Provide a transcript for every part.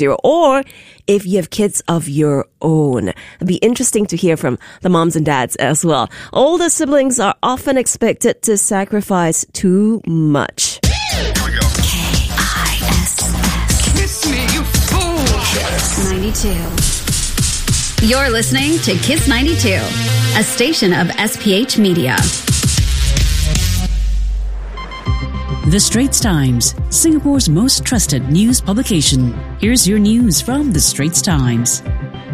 or if you have kids of your own. It'd be interesting to hear from the moms and dads as well. Older siblings are often expected to sacrifice too much. Here we go. K-I-S-S. Kiss me, you fool. Kiss 92. You're listening to Kiss 92, a station of SPH Media. The Straits Times, Singapore's most trusted news publication. Here's your news from The Straits Times.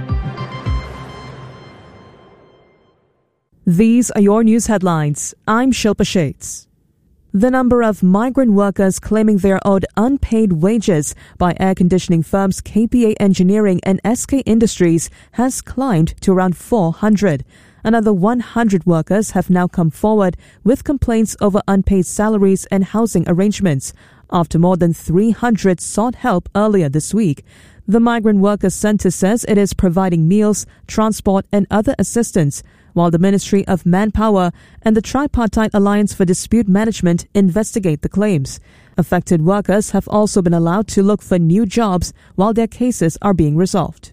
These are your news headlines. I'm Shilpa Shades. The number of migrant workers claiming they're owed unpaid wages by air conditioning firms KPA Engineering and SK Industries has climbed to around 400. Another 100 workers have now come forward with complaints over unpaid salaries and housing arrangements after more than 300 sought help earlier this week. The Migrant Workers Centre says it is providing meals, transport and other assistance, while the Ministry of Manpower and the Tripartite Alliance for Dispute Management investigate the claims. Affected workers have also been allowed to look for new jobs while their cases are being resolved.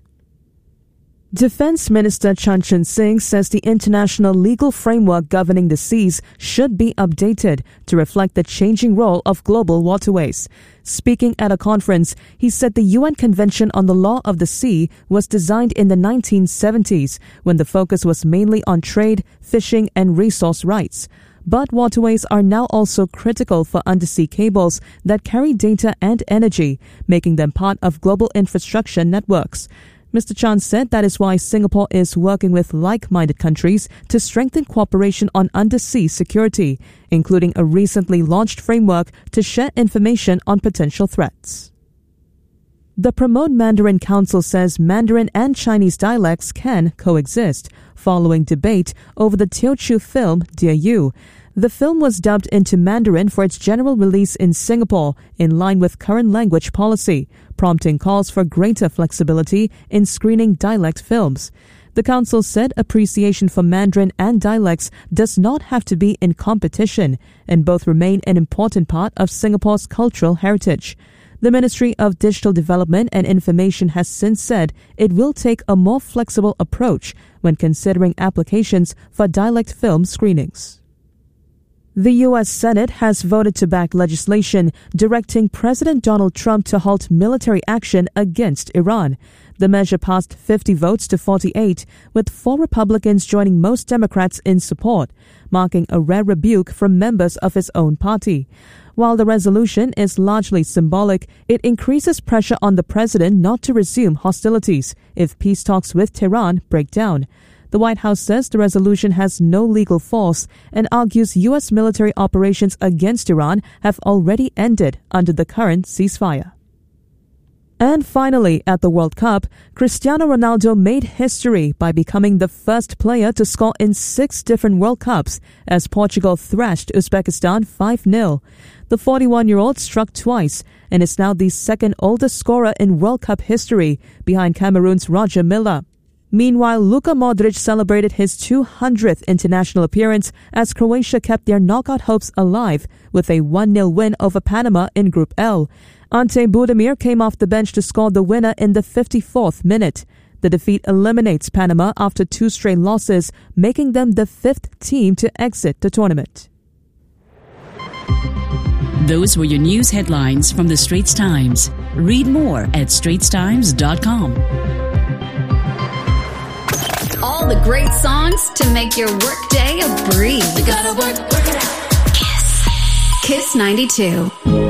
Defence Minister Chan Chun Sing says the international legal framework governing the seas should be updated to reflect the changing role of global waterways. Speaking at a conference, he said the UN Convention on the Law of the Sea was designed in the 1970s when the focus was mainly on trade, fishing and resource rights. But waterways are now also critical for undersea cables that carry data and energy, making them part of global infrastructure networks. Mr. Chan said that is why Singapore is working with like-minded countries to strengthen cooperation on undersea security, including a recently launched framework to share information on potential threats. The Promote Mandarin Council says Mandarin and Chinese dialects can coexist, following debate over the Teochew film Dear You. The film was dubbed into Mandarin for its general release in Singapore, in line with current language policy, prompting calls for greater flexibility in screening dialect films. The council said appreciation for Mandarin and dialects does not have to be in competition, and both remain an important part of Singapore's cultural heritage. The Ministry of Digital Development and Information has since said it will take a more flexible approach when considering applications for dialect film screenings. The U.S. Senate has voted to back legislation directing President Donald Trump to halt military action against Iran. The measure passed 50 votes to 48, with 4 Republicans joining most Democrats in support, marking a rare rebuke from members of his own party. While the resolution is largely symbolic, it increases pressure on the president not to resume hostilities if peace talks with Tehran break down. The White House says the resolution has no legal force and argues U.S. military operations against Iran have already ended under the current ceasefire. And finally, at the World Cup, Cristiano Ronaldo made history by becoming the first player to score in 6 different World Cups as Portugal thrashed Uzbekistan 5-0. The 41-year-old struck twice and is now the second oldest scorer in World Cup history, behind Cameroon's Roger Milla. Meanwhile, Luka Modric celebrated his 200th international appearance as Croatia kept their knockout hopes alive with a 1-0 win over Panama in Group L. Ante Budimir came off the bench to score the winner in the 54th minute. The defeat eliminates Panama after 2 straight losses, making them the 5th team to exit the tournament. Those were your news headlines from The Straits Times. Read more at straitstimes.com. All the great songs to make your workday a breeze. You gotta work it out. Kiss 92.